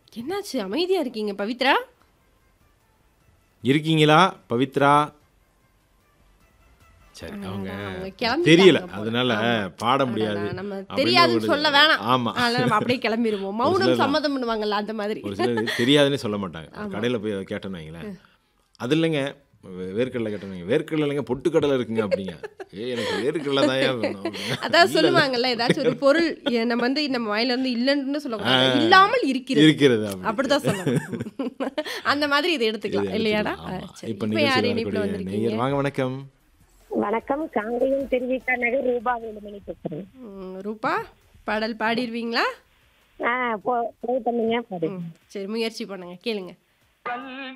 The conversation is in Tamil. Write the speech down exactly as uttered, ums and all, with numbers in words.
என்னாச்சு அமைதியா இருக்கீங்க பவித்ரா? இருக்கீங்களா பவித்ரா? சரி அவங்க அடடா! அவங்க தெரியல. கிளம்பிட்டாங்க போல. அதனால ஆமா. பாட அடடா! முடியாது. நம்ம அப்படின்னு தெரியாதுன்னு ஒரு சொல்ல வேணாம். ஆமா. அதனால நம்ம அப்படியே கிளம்பிருவோம். ஒரு மௌனம் சிலர் சம்மதம் பண்ணுவாங்கல்ல அந்த மாதிரி. ஒரு சிலர் தெரியாதுன்னே சொல்ல மாட்டாங்க. ஆமா. கடையில போய் அத கேட்டோன்னு வைங்களேன். அது இல்லைங்க. வே வேர்க்கடலை கேட்டோன்னு வைங்க. வேர்க்கடலை இல்லைங்க பொட்டுக்கடலை இருக்குங்க அப்படிங்க. ஏய் எனக்கு வேர்க்கடலை தான்யா வேணும் அப்படிங்க. அதான் இல்ல இல்ல. சொல்லுவாங்கல்ல ஏதாச்சும் ஒரு பொருள் எ நம்ம வந்து நம்ம வாயில இருந்து இல்லன்னு சொல்லக்கூடாது. இல்லாமல் இருக்கிறது. இருக்கிறது அப்படி. அப்படிதான் சொல்லணும். அந்த மாதிரி இதை இது எடுத்துக்கலாம் இல்லையாடா? எடுத்துக்கலாம். ஆமா. சரி. இப்ப இப்ப யார் நிகழ்ச்சியில இணைப்புல வரக்கூடிய வந்திருக்கீங்க? நேயர் வாங்க வணக்கம். வணக்கம். காங்கேயம் திருவிக்கா நகர் ரூபா வேலுமணி பேசுறேன். ம், ரூபா பாடல் பாடிடுவீங்களா? ஆ போ ட்ரை பண்ணுங்க பாடு. ம், சரி முயற்சி பண்ணுங்க கேளுங்க.